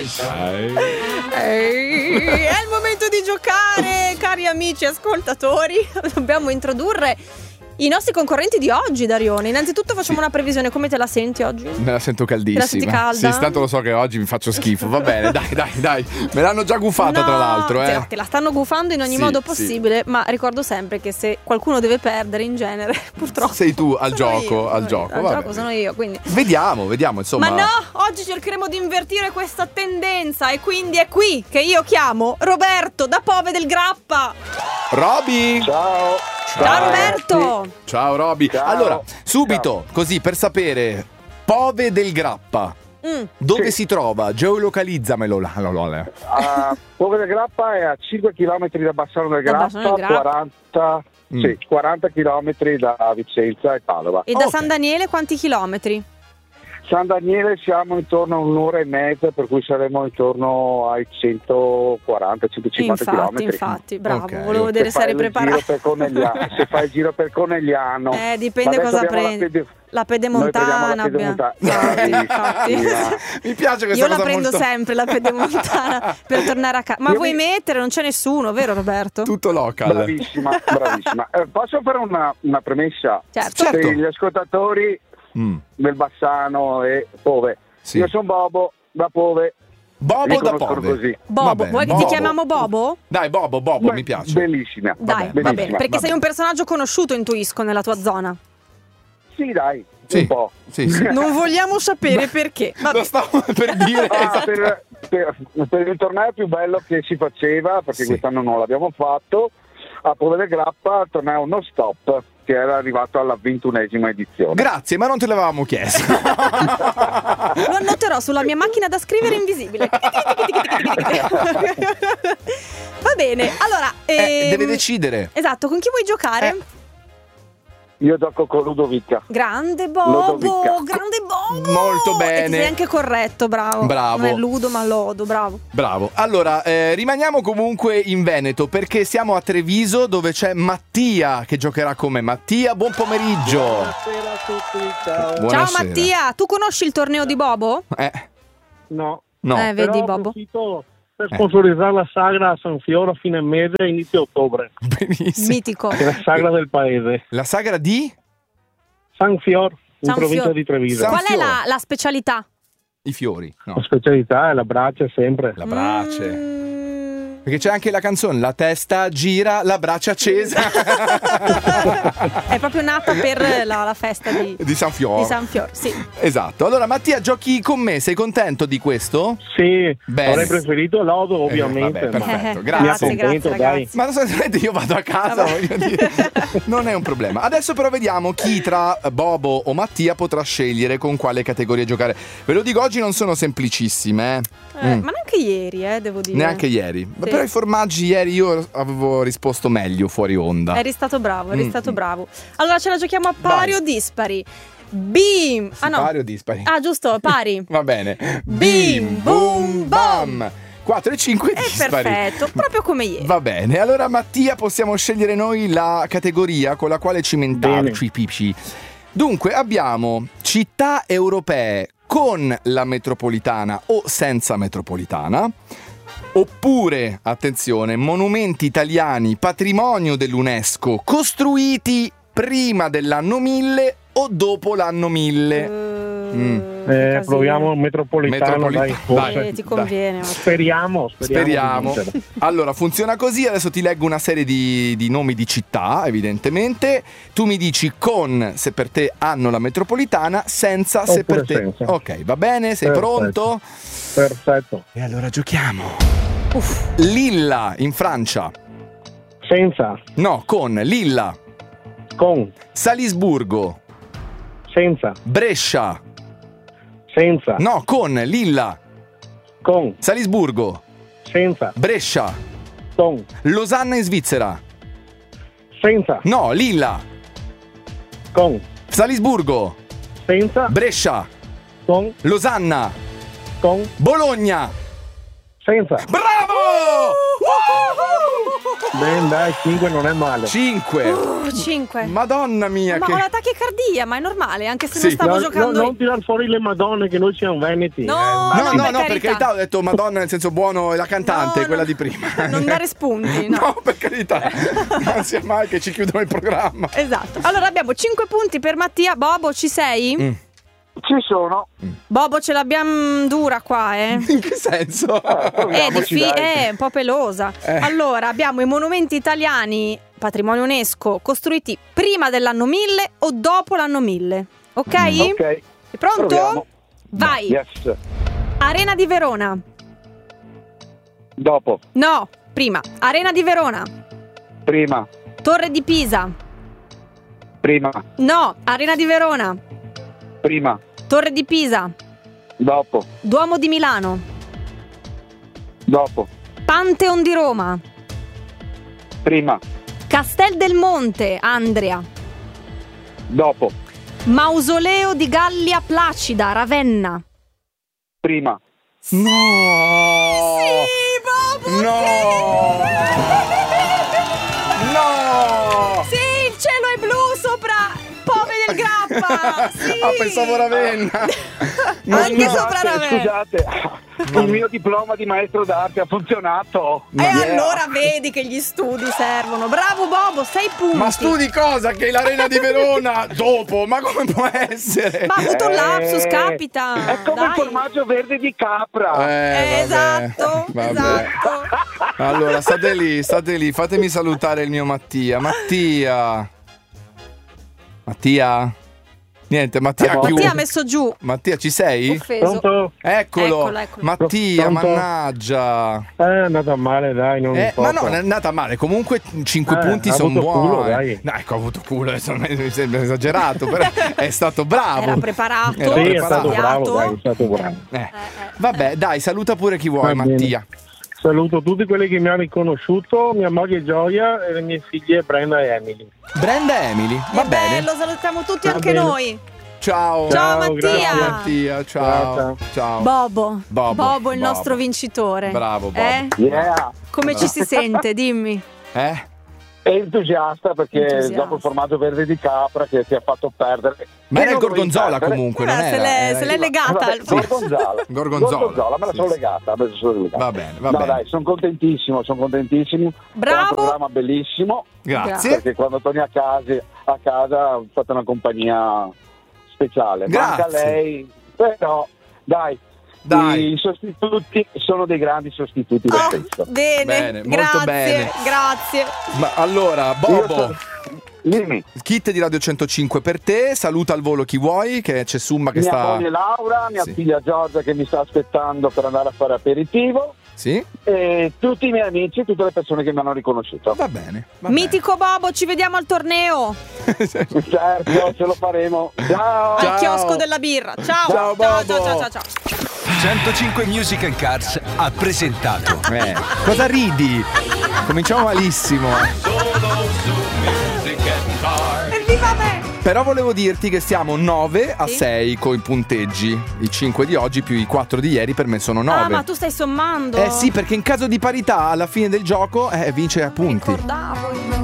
È il momento di giocare, cari amici ascoltatori. Dobbiamo introdurre i nostri concorrenti di oggi, Darione. Innanzitutto facciamo una previsione. Come te la senti oggi? Me la sento caldissima. Te la senti calda? Sì, tanto lo so che oggi mi faccio schifo. Va bene, dai. Me l'hanno già gufata, tra l'altro. Te la stanno gufando in ogni modo possibile. Ma ricordo sempre che se qualcuno deve perdere, in genere, purtroppo sei tu al gioco. Al gioco sono io, quindi. Vediamo, insomma. Ma no, oggi cercheremo di invertire questa tendenza. E quindi è qui che io chiamo Roberto da Pove del Grappa. Roby! Ciao Roberto! Ciao Roby. Ciao. Allora, subito, così per sapere, Pove del Grappa, dove si trova? Geolocalizzamelo. Pove del Grappa è a 5 km da Bassano del Grappa, 40 km da Vicenza e Padova. E da San Daniele quanti chilometri? San Daniele siamo intorno a un'ora e mezza, per cui saremo intorno ai 140-150 km. Infatti, bravo, volevo vedere se eri preparato. Se fai il giro per Conegliano. Dipende cosa prendi. La pedemontana. Infatti. Mi piace questa Io cosa la prendo molto... sempre la pedemontana per tornare a casa. Ma vuoi mettere? Non c'è nessuno, vero Roberto? Tutto local. Bravissima. Posso fare una premessa? Certo. Per gli ascoltatori del Bassano e Pove. Sì. Io sono Bobo da Pove. Bobo da Pove. Così. Bobo, vuoi che ti chiamiamo Bobo? Dai, Bobo, mi piace. Bellissima. Dai, va bene, perché sei un personaggio conosciuto, intuisco, nella tua zona. Sì, dai, sì, un po'. Sì. Non vogliamo sapere perché. Lo stavo per dire. Per il torneo più bello che si faceva, perché quest'anno non l'abbiamo fatto, a Pove del Grappa, il torneo non stop, che era arrivato alla 21ª edizione. Grazie, ma non te l'avevamo chiesto. Lo annoterò sulla mia macchina da scrivere invisibile. Va bene, allora deve decidere. Esatto, con chi vuoi giocare? Io gioco con Ludovica. Grande Bobo. Molto bene. E ti sei anche corretto, bravo. Non è Ludo ma Lodo, bravo. Allora, rimaniamo comunque in Veneto, perché siamo a Treviso, dove c'è Mattia che giocherà con me. Mattia, buon pomeriggio. Buonasera a tutti, ciao. Ciao Mattia, tu conosci il torneo di Bobo? No. Vedi Però Bobo. approfitto per sponsorizzare la sagra a San Fiore a fine mese e inizio ottobre. Benissimo. Mitico. È la sagra del paese. La sagra di? San Fiore, in provincia di Treviso. Qual è la specialità? I fiori. No. La specialità è la brace sempre. La brace. Perché c'è anche la canzone La testa gira, la braccia accesa. È proprio nata per la festa di San Fiore. Di San Fiore, sì. Esatto. Allora Mattia, giochi con me, sei contento di questo? Sì. Bene. Avrei preferito Lodo, ovviamente. Vabbè, perfetto, grazie. Grazie. Ma sostanzialmente io vado a casa, voglio dire. Non è un problema. Adesso però vediamo chi tra Bobo o Mattia potrà scegliere con quale categoria giocare. Ve lo dico, oggi non sono semplicissime. Ma neanche ieri, devo dire. Neanche ieri. Sì. Però i formaggi ieri io avevo risposto meglio fuori onda. Eri stato bravo. Allora ce la giochiamo a pari o dispari. Bim! No. Pari o dispari? Ah, giusto, pari. Va bene. Bim, boom, bam. 4 e 5 dispari. Perfetto, proprio come ieri. Va bene. Allora Mattia, possiamo scegliere noi la categoria con la quale cimentarci. Dunque abbiamo città europee con la metropolitana o senza metropolitana, oppure, attenzione, monumenti italiani patrimonio dell'UNESCO costruiti prima dell'anno 1000 o dopo l'anno 1000. Proviamo metropolitano, dai, forse. Ti conviene. Speriamo. Allora, funziona così. Adesso ti leggo una serie di nomi di città, evidentemente. Tu mi dici con se per te hanno la metropolitana, senza se per te. Senza. Ok, va bene? Sei pronto? Perfetto. E allora giochiamo. Lilla in Francia. Senza. No, con. Lilla. Con. Salisburgo. Senza. Brescia. Senza. No, con. Lilla. Con. Salisburgo. Senza. Brescia. Con. Losanna in Svizzera. Senza. No, Lilla. Con. Salisburgo. Senza. Brescia. Con. Losanna. Con. Bologna. Senza. Bravo! bene, dai, 5 non è male. 5. 5. Madonna mia, Ma che... ho la tachicardia, ma è normale, anche se Sì. non stavo giocando. Non tirar fuori le madonne che noi siamo veneti. No, No, per carità, ho detto Madonna nel senso buono, è la cantante, No, quella no. di prima. Non dare spunti, no. No, per carità. Non sia mai che ci chiudono il programma. Esatto. Allora abbiamo 5 punti per Mattia. Bobo, ci sei? Ci sono. Bobo, ce l'abbiamo dura qua, In che senso? È un po' pelosa. Allora, abbiamo i monumenti italiani, patrimonio UNESCO, costruiti prima dell'anno 1000 o dopo l'anno 1000. Ok? Ok. Sei pronto? Proviamo. Vai. Yes. Arena di Verona. Dopo. No, prima. Arena di Verona. Prima. Torre di Pisa. Prima. No, Arena di Verona. Prima. Torre di Pisa. Dopo. Duomo di Milano. Dopo. Pantheon di Roma. Prima. Castel del Monte, Andria. Dopo. Mausoleo di Gallia Placida, Ravenna. Prima. No! Bobo! No! No! Sì, il cielo è blu sopra Pove del Grappa. Sì. Ah, pensavo Ravenna. Anche sopra Ravenna. Scusate, il mio diploma di maestro d'arte ha funzionato. E allora vedi che gli studi servono. Bravo Bobo, 6 punti. Ma studi cosa? Che l'Arena di Verona dopo? Ma come può essere? Ma ha avuto un lapsus, capita. È come Dai. il formaggio verde di capra. Vabbè. Esatto, Vabbè. esatto. Allora, state lì, fatemi salutare il mio Mattia. Mattia? Niente, Mattia ha Mattia ha chiuso. messo giù. Mattia, ci sei? Offeso. Pronto? Eccolo. Eccolo. Mattia, Pronto? mannaggia. È andata male, dai, non Ma importa. no, è andata male. Comunque 5 punti ha sono avuto buoni. culo, dai. No, ecco, ha avuto culo, adesso mi sembra esagerato, però è stato bravo. Era preparato. Era Sì, è preparato. stato bravo, dai, è stato bravo. Vabbè, dai, saluta pure chi vuoi, Va bene. Mattia. Saluto tutti quelli che mi hanno riconosciuto, mia moglie Gioia e le mie figlie Brenda e Emily. Brenda e Emily, va Che bene. bello, salutiamo tutti Va anche bene. noi. Ciao. Ciao, Mattia. grazie. Mattia, ciao. Ciao. Bobo è il Bobo. nostro vincitore. Bravo, Bobo. Yeah. Come ci si sente? Dimmi. Eh? È entusiasta perché Entusiasta. dopo il formaggio verde di capra che ti ha fatto perdere. Ma era Che il non Gorgonzola dovevi perdere. comunque, non Se era? l'è Era- legata. Vabbè, Gorgonzola. Gorgonzola. me la sono Sì, sì. legata. me la sono legata. Va bene, va no, bene. dai, sono contentissimo. È un Bravo. programma bellissimo. Grazie. Perché quando torni a casa fate una compagnia speciale. Grazie. Manca lei, però dai. I sostituti sono dei grandi sostituti del testo. Bene, molto grazie, bene. grazie. Ma allora, Bobo, Dimmi. kit di Radio 105 per te, saluta al volo chi vuoi, che c'è Summa che Mia sta... moglie Laura, mia Sì. figlia Giorgia che mi sta aspettando per andare a fare aperitivo Sì? e tutti i miei amici e tutte le persone che mi hanno riconosciuto. Va bene. Mitico Bobo, ci vediamo al torneo. Certo, ce lo faremo. Ciao. Al chiosco della birra. Ciao. Ciao, Bobo. Ciao. 105 Music Cars ha presentato Cosa ridi? Cominciamo malissimo. Evviva me! Però volevo dirti che siamo 9-6 con i punteggi. I 5 di oggi più i 4 di ieri per me sono 9. Ah, ma tu stai sommando? Eh sì, perché in caso di parità alla fine del gioco vince a punti. Ricordavo.